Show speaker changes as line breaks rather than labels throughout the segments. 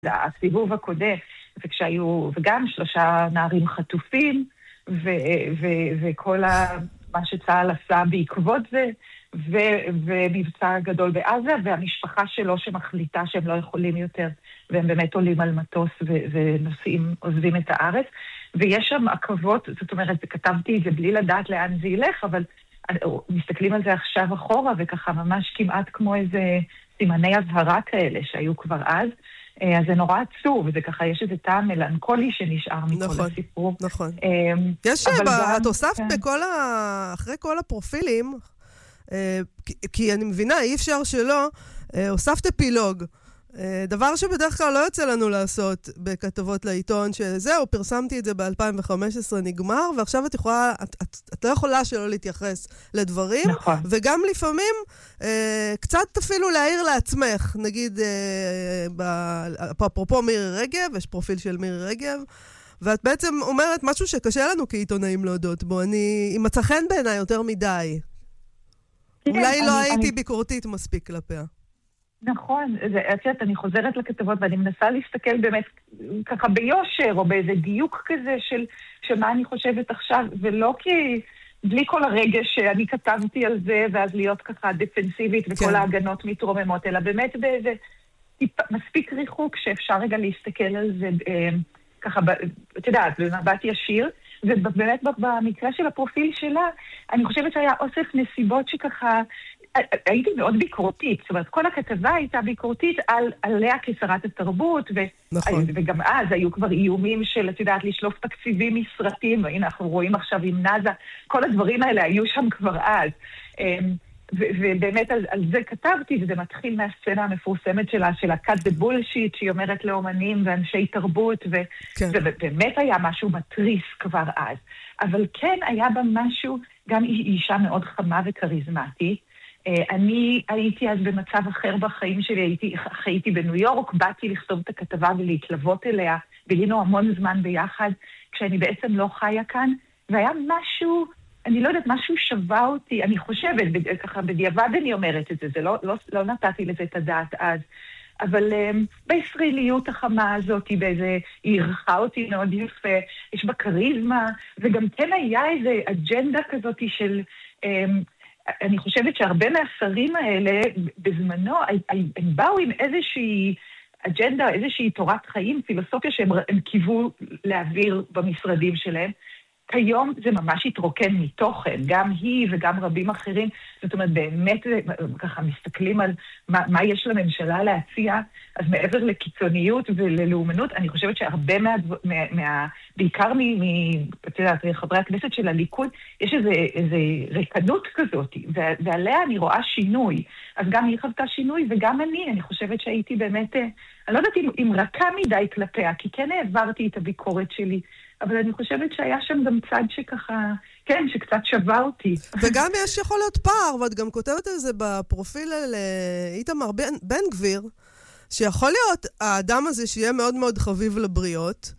הסיבוב הקודם, וגם 3 נערים חטופים, וכל מה שצה"ל עשה בעקבות זה, ומבצע גדול בעזה, והמשפחה שלו שמחליטה שהם לא יכולים יותר, והם באמת עולים על מטוס ונוסעים, עוזבים את הארץ, ויש שם עקבות, זאת אומרת, כתבתי את זה בלי לדעת לאן זה ילך, אבל מסתכלים על זה עכשיו אחורה, וככה ממש כמעט כמו איזה סימני הזהרה כאלה שהיו כבר אז, אז זה נורא עצוב, וזה ככה, יש איזה טעם מלנכולי שנשאר מכל הסיפור.
נכון. יש את הוספת אחרי כל הפרופילים, כי אני מבינה, אי אפשר שלא, הוספת אפילוג. דבר שבדרך כלל לא יוצא לנו לעשות בכתבות לעיתון, שזהו, פרסמתי את זה ב-2015, נגמר, ועכשיו את לא יכולה שלא להתייחס לדברים,
נכון.
וגם לפעמים קצת אפילו להעיר לעצמך, נגיד, אפרופו מירי רגב, יש פרופיל של מירי רגב, ואת בעצם אומרת משהו שקשה לנו כעיתונאים להודות בו, היא מצא חן בעיניי יותר מדי. אולי לא הייתי ביקורתית מספיק כלפיה.
נכון, אני חוזרת לכתבות ואני מנסה להסתכל באמת ככה ביושר או באיזה דיוק כזה של מה אני חושבת עכשיו, ולא כי בלי כל הרגש שאני כתבתי על זה ואז להיות ככה דפנסיבית וכל ההגנות מתרוממות, אלא באמת באיזה מספיק ריחוק שאפשר רגע להסתכל על זה ככה, את יודעת, במבט ישיר, ובאמת במקרה של הפרופיל שלה, אני חושבת שהיה אוסף נסיבות שככה, הייתי מאוד ביקורתית, זאת אומרת, כל הכתבה הייתה ביקורתית עליה כשרת התרבות,
נכון.
וגם אז היו כבר איומים של, את יודעת, לשלוף תקציבים מסרטים, והנה אנחנו רואים עכשיו עם נאזה, כל הדברים האלה היו שם כבר אז. ובאמת על זה כתבתי, וזה מתחיל מהסצנה המפורסמת שלה, של ה-cut the bullshit, שהיא אומרת לאומנים ואנשי תרבות, ובאמת היה משהו מטריס כבר אז. אבל כן היה בה משהו, גם אישה מאוד חמה וקריזמטית. אני הייתי אז במצב אחר בחיים שלי, חייתי בניו יורק, באתי לכתוב את הכתבה ולהתלוות אליה, בילינו המון זמן ביחד, כשאני בעצם לא חיה כאן, והיה משהו, אני לא יודעת, משהו שווה אותי, אני חושבת, ככה בדיעבד אני אומרת את זה, זה לא נתתי לזה את הדעת אז, אבל בישראליות החמה הזאת, היא ערכה אותי מאוד יפה, יש בה קריזמה, וגם כן היה איזה אג'נדה כזאת של, אני חושבת שהרבה מהשרים האלה בזמנו, הם באו עם איזושהי אג'נדה, איזושהי תורת חיים, פילוסופיה שהם קיוו להעביר במשרדים שלהם. כיום זה ממש התרוקן מתוכן, גם היא וגם רבים אחרים, זאת אומרת, באמת ככה מסתכלים על מה יש לממשלה להציע, אז מעבר לקיצוניות וללאומנות, אני חושבת שהרבה בעיקר חברי הכנסת של הליכוד, יש איזה ריקנות כזאת, ועליה אני רואה שינוי, אז גם היא חוותה שינוי, וגם אני חושבת שהייתי באמת, אני לא יודעת אם רכה מדי כלפיה, כי כן העברתי את הביקורת שלי, אבל אני חושבת שהיה שם גם צד שככה, כן, שקצת שווה אותי.
וגם יש יכול להיות פער, ואת גם כותבת על זה בפרופיל על איתמר בן גביר, שיכול להיות האדם הזה שיהיה מאוד מאוד חביב לבריות,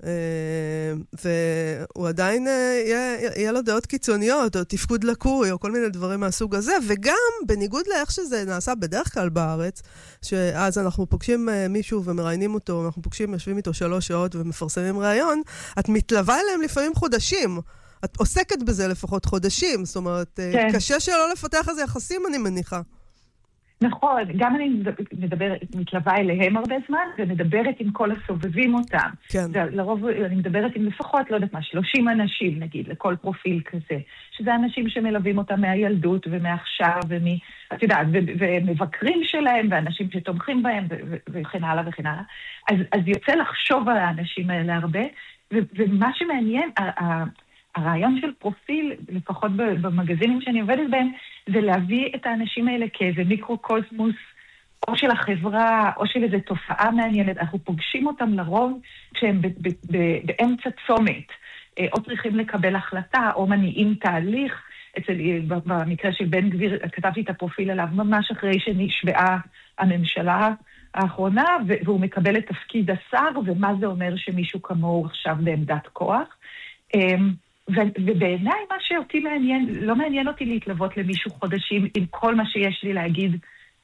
והוא עדיין יהיה לו דעות קיצוניות, או תפקוד לקורי, או כל מיני דברים מהסוג הזה, וגם בניגוד לאיך שזה נעשה בדרך כלל בארץ, שאז אנחנו פוגשים מישהו ומראיינים אותו, אנחנו יושבים איתו 3 שעות ומפרסמים ראיון, את מתלווה אליהם לפעמים חודשים, את עוסקת בזה לפחות חודשים, זאת אומרת, כן. קשה שלא לפתח איזה יחסים, אני מניחה.
נכון, גם אני מתלווה אליהם הרבה זמן, ומדברת עם כל הסובבים אותם.
כן.
לרוב אני מדברת עם לפחות, לא יודעת מה, 30 אנשים נגיד, לכל פרופיל כזה, שזה אנשים שמלווים אותם מהילדות ומעכשיו, את יודעת, ומבקרים שלהם, ואנשים שתומכים בהם, וכן הלאה וכן הלאה. אז יוצא לחשוב על האנשים האלה הרבה, ומה שמעניין, הרעיון של פרופיל, לפחות במגזינים שאני עובדת בהם, זה להביא את האנשים האלה כאיזה מיקרוקוסמוס, או של החברה, או של איזו תופעה מעניינת. אנחנו פוגשים אותם לרוב כשהם באמצע צומת, או צריכים לקבל החלטה, או מניעים תהליך. במקרה של בן גביר, כתבתי את הפרופיל עליו ממש אחרי שנשבעה הממשלה האחרונה, והוא מקבל את תפקיד השר, ומה זה אומר שמישהו כמוהו עכשיו בעמדת כוח. ובעיניי מה שאותי מעניין, לא מעניין אותי להתלוות למישהו חודשים עם כל מה שיש לי להגיד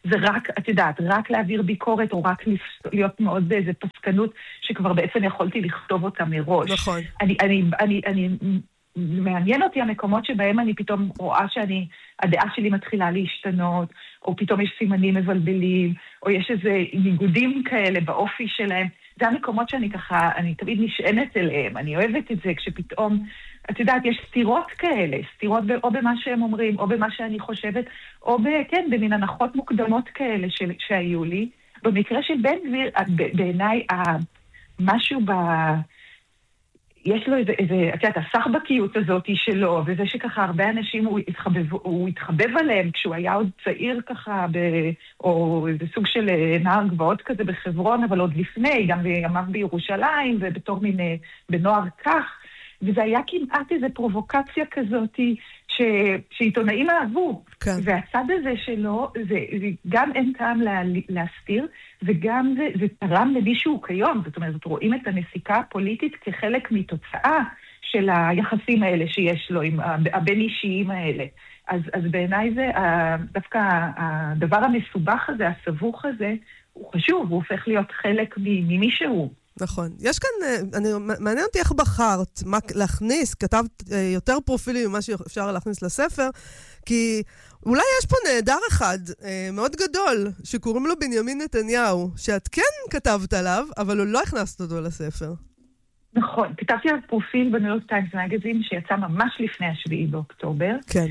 זה רק, את יודעת, רק להעביר ביקורת, או רק להיות מאוד באיזה פסקנות, שכבר בעצם יכולתי לכתוב אותה מראש.
נכון.
אני מעניין אותי המקומות שבהם אני פתאום רואה הדעה שלי מתחילה להשתנות, או פתאום יש סימנים מבלבלים, או יש איזה ניגודים כאלה באופי שלהם. זה המקומות שאני ככה, אני תמיד נשענת אליהם, אני אוהבת את זה כשפתאום, את יודעת, יש סתירות כאלה, סתירות או במה שהם אומרים, או במה שאני חושבת, או כן, במין הנחות מוקדמות כאלה שהיו לי. במקרה של בן גביר, בעיניי, משהו יש לו איזה, את יודעת, הסחבקיות הזאת שלו, וזה שככה הרבה אנשים הוא התחבב עליהם כשהוא היה עוד צעיר ככה, או איזה סוג של נער גבעות כזה בחברון, אבל עוד לפני, גם בימיו בירושלים, ובתור מין בנוער כך, וזה היה כמעט איזו פרובוקציה כזאת שעיתונאים אהבו. כן. והצד הזה שלו, זה גם אין טעם להסתיר, וגם זה תרם למישהו כיום. זאת אומרת, רואים את הנסיקה הפוליטית כחלק מתוצאה של היחסים האלה שיש לו, עם הבין אישיים האלה. אז בעיניי זה, דווקא הדבר המסובך הזה, הסבוך הזה, הוא חשוב, הוא הופך להיות חלק ממישהו.
נכון. יש כאן, מעניין אותי איך בחרת, מה להכניס, כתבת יותר פרופילים ממה שאפשר להכניס לספר, כי אולי יש פה נהדר אחד מאוד גדול, שקוראים לו בנימין נתניהו, שאת כן כתבת עליו, אבל לא הכנסת אותו לספר.
נכון, כתבתי על פרופיל בניו יורק טיימס מגזין שיצא ממש לפני 7 באוקטובר.
כן.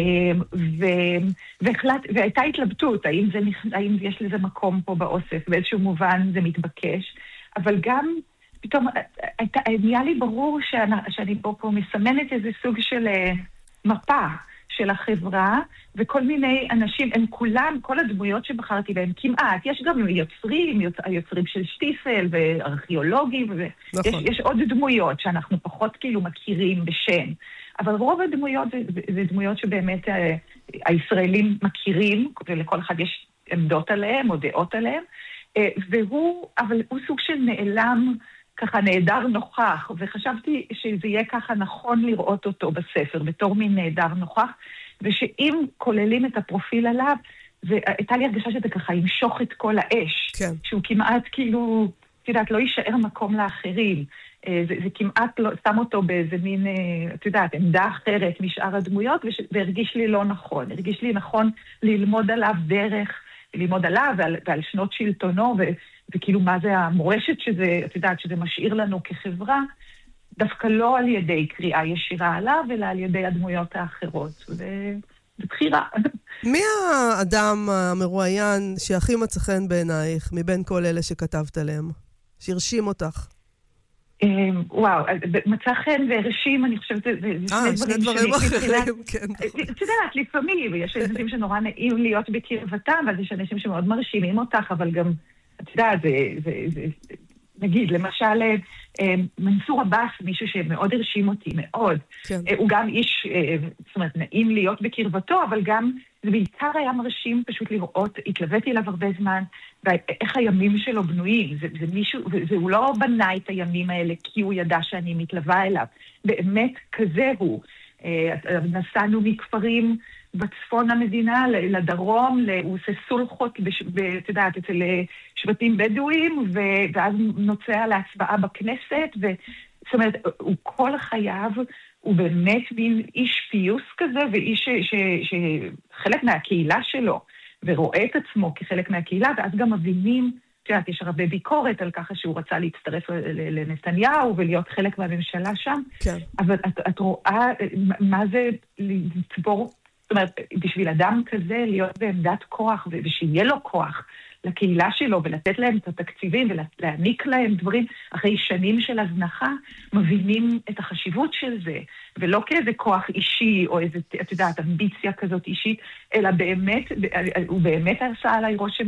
והייתה התלבטות, האם יש לזה מקום פה באוסף, באיזשהו מובן זה מתבקש, אבל גם פתאום נהיה לי ברור שאני פה מסמנת איזה סוג של מפה של החברה, וכל מיני אנשים, הם כולם, כל הדמויות שבחרתי בהם כמעט, יש גם היוצרים של שטיפל וארכיאולוגים,
נכון.
יש עוד דמויות שאנחנו פחות כאילו מכירים בשם, אבל רוב הדמויות זה דמויות שבאמת הישראלים מכירים, ולכל אחד יש עמדות עליהם או דעות עליהם, אבל הוא סוג של נעלם, ככה נהדר נוכח, וחשבתי שזה יהיה ככה נכון לראות אותו בספר, בתור מין נהדר נוכח, ושאם כוללים את הפרופיל עליו, והייתה לי הרגשה שזה ככה ימשוך את כל האש,
כן. שהוא
כמעט כאילו, את יודעת, לא יישאר מקום לאחרים, זה כמעט לא, שם אותו באיזה מין, את יודעת, עמדה אחרת משאר הדמויות, והרגיש לי לא נכון, הרגיש לי נכון ללמוד עליו ללמוד עליו ועל שנות שלטונו, וכאילו מה זה המורשת שזה, את יודעת, שזה משאיר לנו כחברה, דווקא לא על ידי קריאה ישירה עליו, אלא על ידי הדמויות האחרות. זה בחירה.
מי האדם המרואיין שהכי מצא חן בעינייך, מבין כל אלה שכתבת עליהם? שהרשים אותך?
וואו, מצא חן והרשים, אני חושבת, זה
שני דברים אחרים, כן.
את יודעת, לפעמים, יש אנשים שנורא נעים להיות בקרבתם, ואז יש אנשים שמאוד מרשימים אותך, אבל גם, את יודעת, נגיד, למשל, מנסור עבאס, מישהו שמאוד הרשים אותי, מאוד. הוא גם איש, זאת אומרת, נעים להיות בקרבתו, אבל גם, זה בעיקר היה מרשים פשוט לראות, התלוויתי אליו הרבה זמן, ואיך הימים שלו בנויים. זה מישהו, והוא לא בנה את הימים האלה, כי הוא ידע שאני מתלווה אליו. באמת, כזה הוא. נסענו מכפרים בצפון המדינה לדרום, הוא עושה סולחות, את יודעת, אצל שבטים בדואים, ואז נוצא להצבעה בכנסת, זאת אומרת, הוא כל חייו, הוא באמת מין איש פיוס כזה, ואיש שחלק מהקהילה שלו, ורואה את עצמו כחלק מהקהילה, ואז גם מבינים, את יודעת, יש הרבה ביקורת על ככה שהוא רצה להצטרף לנתניהו, ולהיות חלק מהממשלה שם,
כן.
אבל את רואה מה זה לצבור, זאת אומרת, בשביל אדם כזה להיות בעמדת כוח, ושיהיה לו כוח לקהילה שלו, ולתת להם את התקציבים, ולהעניק להם דברים, אחרי שנים של הזנחה, מבינים את החשיבות של זה, ולא כאיזה כוח אישי, או איזה, את יודעת, אמביציה כזאת אישית, אלא באמת, הוא באמת עשה עליי רושם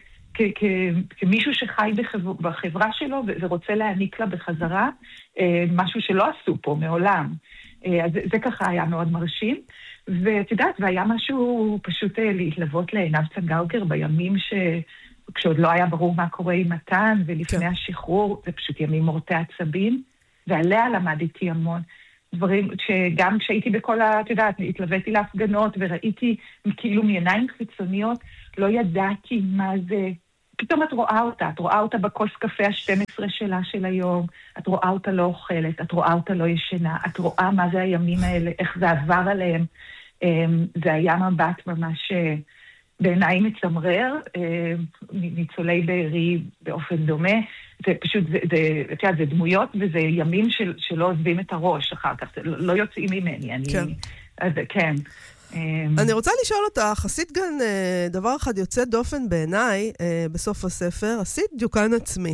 כמישהו שחי בחברה שלו, ורוצה להעניק לה בחזרה, משהו שלא עשו פה מעולם. אז זה ככה היה מאוד מרשים. ואת יודעת, והיה משהו פשוט להתלוות לעינב צנגאוקר בימים כשעוד לא היה ברור מה קורה עם מתן, ולפני השחרור, זה פשוט ימים מורטי עצבים, ועליה למדתי המון. דברים שגם כשהייתי בכל את יודעת, התלוויתי להפגנות, וראיתי כאילו מעיניים חיצוניות, לא ידעתי מה זה. פתאום את רואה אותה בכוס קפה ה-12 שלה של היום, את רואה אותה לא אוכלת, את רואה אותה לא ישנה, את רואה מה זה הימים האלה, איך זה עבר עליהם. זה היה מבט ממש בעיניי מצמרר, ניצולי בארי באופן דומה. זה פשוט, זה דמויות וזה ימים שלא עוזבים את הראש אחר כך, לא יוצאים ממני. כן.
אני רוצה לשאול אותך, עשית גם דבר אחד יוצא דופן בעיניי בסוף הספר, עשית דיוקן עצמי.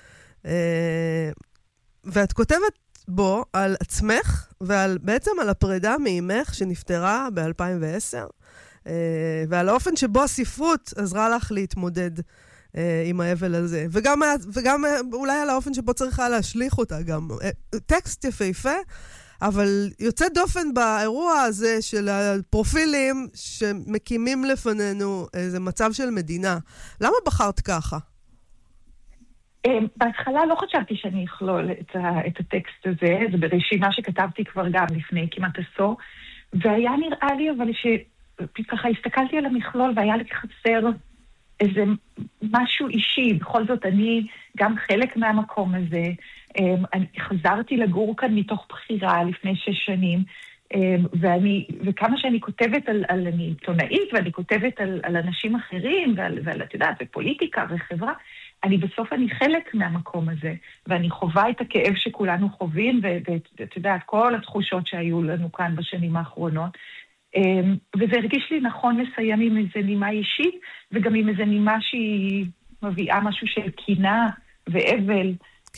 ואת כותבת בו על עצמך בעצם על הפרידה מאמך שנפטרה ב-2010, ועל האופן שבו הספרות עזרה לך להתמודד עם האבל הזה. וגם אולי על האופן שבו צריכה להשליך אותה גם. טקסט יפהפה, אבל יוצא דופן באירוע הזה של הפרופילים שמקימים לפנינו איזה מצב של מדינה. למה בחרת ככה?
בהתחלה לא חשבתי שאני אכלול את הטקסט הזה, זה ברשימה שכתבתי כבר גם לפני כמעט עשור, והיה נראה לי אבל שככה הסתכלתי על המכלול והיה לי חסר איזה משהו אישי. בכל זאת אני גם חלק מהמקום הזה, אני חזרתי לגור כאן מתוך בחירה לפני 6 שנים, וכמה שאני כותבת אני עיתונאית, ואני כותבת על אנשים אחרים, ועל, את יודעת, ופוליטיקה וחברה, בסוף אני חלק מהמקום הזה, ואני חווה את הכאב שכולנו חווים, ואת יודעת, כל התחושות שהיו לנו כאן בשנים האחרונות, וזה הרגיש לי נכון לסיים עם איזה נימה אישית, וגם עם איזה נימה שהיא מביאה משהו של קינה ואבל,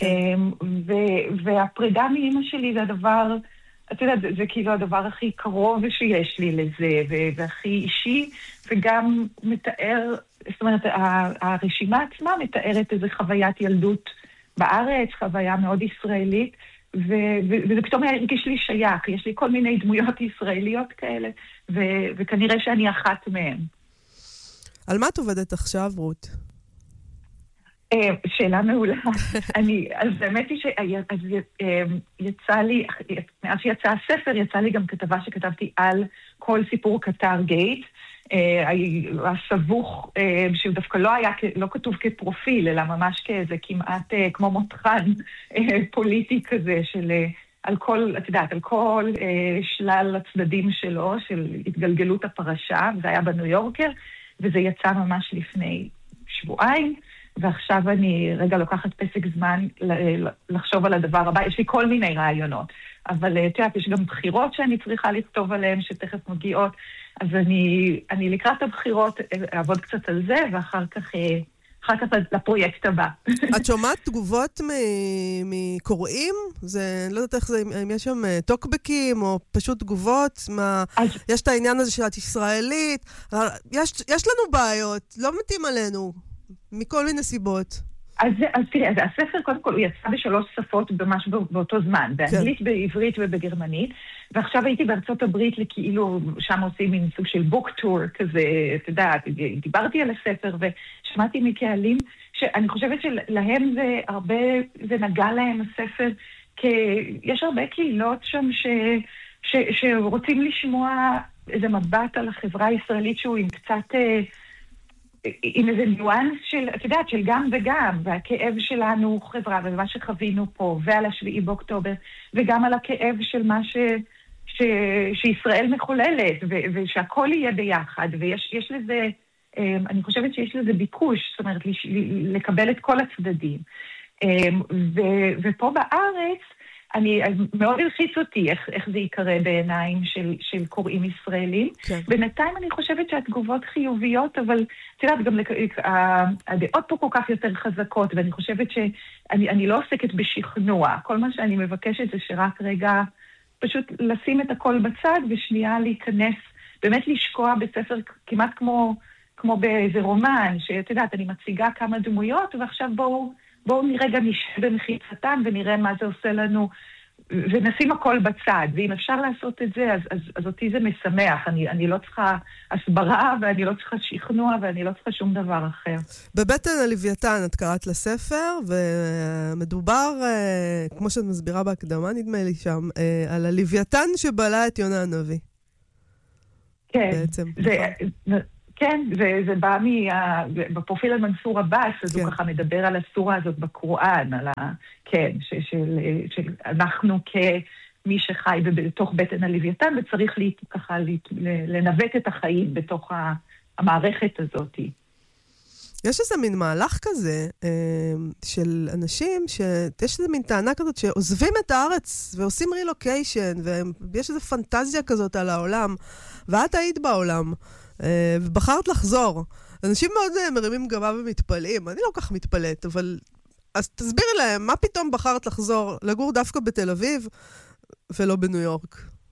והפרידה מאמא שלי זה הדבר, את יודעת, זה כאילו הדבר הכי קרוב שיש לי לזה, והכי אישי, וגם מתאר, זאת אומרת, הרשימה עצמה מתארת איזו חוויית ילדות בארץ, חוויה מאוד ישראלית, וזה פתאום הרגיש לי שייך, יש לי כל מיני דמויות ישראליות כאלה, וכנראה שאני אחת מהן.
על מה את עובדת עכשיו, רות?
שאלה מעולה. אז באמת היא שיצא לי, מאז שיצא הספר, יצא לי גם כתבה שכתבתי על כל סיפור קטר גייט, הסבוך, שהוא דווקא לא כתוב כפרופיל, אלא ממש כאיזה כמעט כמו מותחן פוליטי כזה, על כל, את יודעת, על כל שלל הצדדים שלו, של התגלגלות הפרשה, וזה היה בניו יורקר, וזה יצא ממש לפני שבועיים, ועכשיו אני רגע לוקחת פסק זמן לחשוב על הדבר הבא. יש לי כל מיני רעיונות, אבל תראה, יש גם בחירות שאני צריכה לכתוב עליהן, שתכף מגיעות, אז אני לקראת הבחירות אעבוד קצת על זה, ואחר כך לפרויקט הבא.
את שומעת תגובות מקוראים? זה, לא יודעת איך זה, אם יש שם טוקבקים או פשוט תגובות, יש את העניין הזה שאת ישראלית, יש לנו בעיות, לא מתאים עלינו. מכל מיני סיבות.
אז תראה, הספר קודם כל הוא יצא ב3 שפות ממש באותו זמן, באנגלית, בעברית ובגרמנית, ועכשיו הייתי בארצות הברית לכאילו, שם עושים מין סוג של בוק טור כזה, אתה יודע, דיברתי על הספר ושמעתי מקהלים, שאני חושבת שלהם זה נגע להם הספר, כי יש הרבה קהילות שם שרוצים לשמוע איזה מבט על החברה הישראלית שהוא עם קצת עם איזה ניואנס של, את יודעת, של גם וגם, והכאב שלנו חברה, ומה שחווינו פה, ועל 7 באוקטובר, וגם על הכאב של מה שישראל מחוללת, ושהכל יהיה ביחד, ויש לזה, אני חושבת שיש לזה ביקוש, זאת אומרת, לקבל את כל הצדדים. ופה בארץ, מאוד הלחיץ אותי איך זה יקרה בעיניים של קוראים ישראלים. כן. בינתיים אני חושבת שהתגובות חיוביות, אבל תראה, גם הדעות פה כל כך יותר חזקות, ואני חושבת שאני לא עוסקת בשכנוע. כל מה שאני מבקשת זה שרק רגע פשוט לשים את הכל בצד, ושנייה להיכנס, באמת לשקוע בספר כמעט כמו באיזה רומן, שאת יודעת, אני מציגה כמה דמויות, ועכשיו בואו נראה נשב במחיצתם ונראה מה זה עושה לנו, ונשים הכל בצד. ואם אפשר לעשות את זה, אז אותי זה משמח. אני לא צריכה הסברה, ואני לא צריכה שכנוע, ואני לא צריכה שום דבר אחר.
בבטן הלוויתן את קראת לספר, ומדובר, כמו שאת מסבירה בהקדמה, נדמה לי שם, על הלוויתן שבעלה את יונה הנביא.
כן.
בעצם.
כן, זה בא בפרופיל על מנסור עבאס, אז הוא ככה מדבר על הסורה הזאת בקוראן, על כן, שאנחנו כמי שחי בתוך בטן הלוויתן, וצריך ככה לנווט את החיים בתוך המערכת הזאת.
יש איזה מין מהלך כזה של אנשים, יש איזה מין טענה כזאת שעוזבים את הארץ ועושים רילוקיישן, ויש איזו פנטזיה כזאת על העולם, ואת היית בעולם, ובחרת לחזור. אנשים מאוד מרימים גבה ומתפלאים, אני לא כך מתפלאת, אבל אז תסבירי להם, מה פתאום בחרת לחזור לגור דווקא בתל אביב ולא בניו יורק?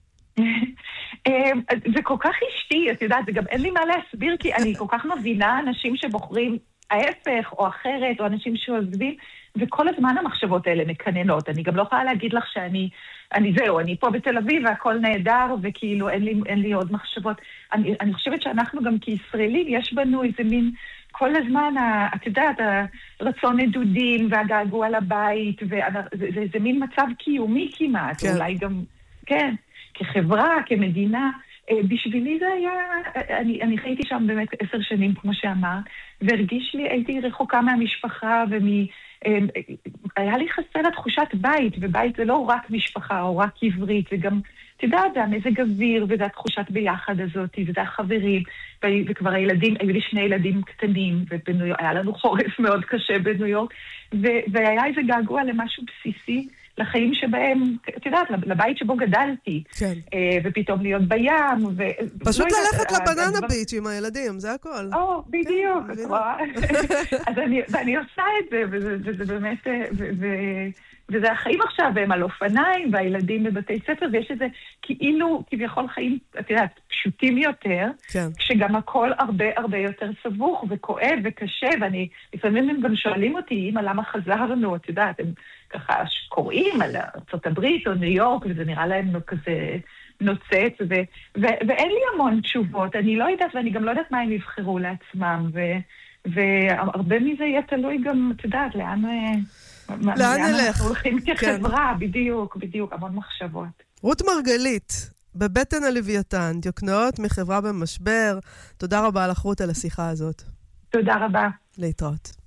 זה כל כך אשתי, את יודעת, זה גם אין לי מה להסביר, כי אני כל כך מבינה אנשים שבוחרים ההפך או אחרת, או אנשים שעוזבים, וכל הזמן המחשבות האלה מקננות. אני גם לא יכולה להגיד לך שאני אני פה בתל אביב והכל נהדר, וכאילו אין לי עוד מחשבות. אני חושבת שאנחנו גם כישראלים, יש בנו איזה מין, כל הזמן, את יודעת, הרצון נדודים והגעגוע לבית, וזה מין מצב קיומי כמעט, כן. אולי גם, כן. כחברה, כמדינה, בשבילי זה היה, אני חייתי שם באמת 10 שנים, כמו שאמר, והרגיש לי, הייתי רחוקה מהמשפחה, היה לי חסר תחושת בית, ובית זה לא רק משפחה, או רק עברית, זה גם, אתה יודע, זה המזג אוויר, וזה התחושת ביחד הזאת, וזה החברים, וכבר הילדים, היו לי 2 ילדים קטנים, והיה לנו חורף מאוד קשה בניו יורק, והיה איזה געגוע למשהו בסיסי, לחיים שבהם, את יודעת, לבית שבו גדלתי, כן. ופתאום להיות בים,
פשוט ללכת לבננה ביץ' עם הילדים, זה הכל.
בדיוק, אז אני עושה את זה, וזה באמת, וזה החיים עכשיו, והם על אופניים, והילדים בבתי ספר, ויש איזה כאילו, כביכול חיים, את יודעת, פשוטים יותר, כן. כשגם הכל הרבה יותר סבוך, וכואב, וקשה, לפעמים הם גם שואלים אותי, אמא, למה חזרנו, את יודעת, הם ככה קוראים על ארצות הברית או ניו יורק, וזה נראה להם כזה נוצץ, ואין לי המון תשובות, אני לא יודעת, ואני גם לא יודעת מה הם יבחרו לעצמם, והרבה מזה יהיה תלוי גם, את יודעת, לאן אנחנו הולכים כחברה, בדיוק, המון מחשבות.
רות מרגלית, בבטן הלוויתן, דיוקנאות מחברה במשבר, תודה רבה לך רות על השיחה הזאת.
תודה רבה.
להתראות.